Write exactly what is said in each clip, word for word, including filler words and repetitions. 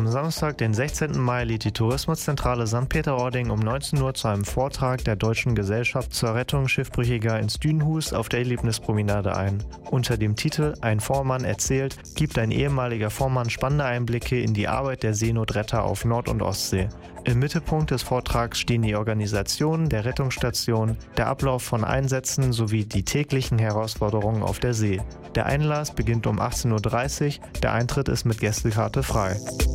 Am Samstag, den sechzehnten Mai, lädt die Tourismuszentrale Sankt Peter-Ording um neunzehn Uhr zu einem Vortrag der Deutschen Gesellschaft zur Rettung Schiffbrüchiger ins Dünenhus auf der Erlebnispromenade ein. Unter dem Titel »Ein Vormann erzählt« gibt ein ehemaliger Vormann spannende Einblicke in die Arbeit der Seenotretter auf Nord- und Ostsee. Im Mittelpunkt des Vortrags stehen die Organisation der Rettungsstation, der Ablauf von Einsätzen sowie die täglichen Herausforderungen auf der See. Der Einlass beginnt um achtzehn Uhr dreißig, der Eintritt ist mit Gästekarte frei.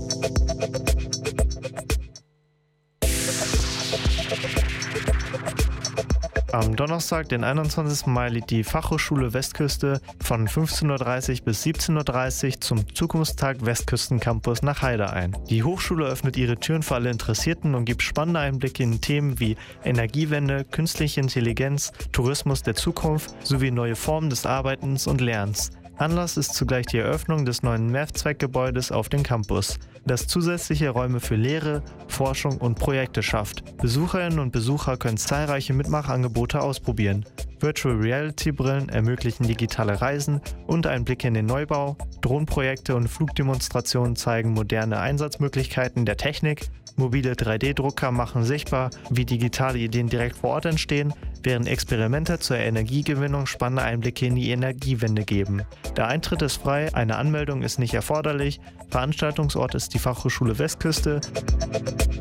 Am Donnerstag, den einundzwanzigsten Mai, lädt die Fachhochschule Westküste von fünfzehn Uhr dreißig bis siebzehn Uhr dreißig zum Zukunftstag Westküstencampus nach Heide ein. Die Hochschule öffnet ihre Türen für alle Interessierten und gibt spannende Einblicke in Themen wie Energiewende, künstliche Intelligenz, Tourismus der Zukunft sowie neue Formen des Arbeitens und Lernens. Anlass ist zugleich die Eröffnung des neuen Mehrzweckgebäudes auf dem Campus, das zusätzliche Räume für Lehre, Forschung und Projekte schafft. Besucherinnen und Besucher können zahlreiche Mitmachangebote ausprobieren. Virtual Reality Brillen ermöglichen digitale Reisen und Einblicke in den Neubau. Drohnenprojekte und Flugdemonstrationen zeigen moderne Einsatzmöglichkeiten der Technik. Mobile drei D Drucker machen sichtbar, wie digitale Ideen direkt vor Ort entstehen, während Experimente zur Energiegewinnung spannende Einblicke in die Energiewende geben. Der Eintritt ist frei, eine Anmeldung ist nicht erforderlich. Veranstaltungsort ist die Fachhochschule Westküste.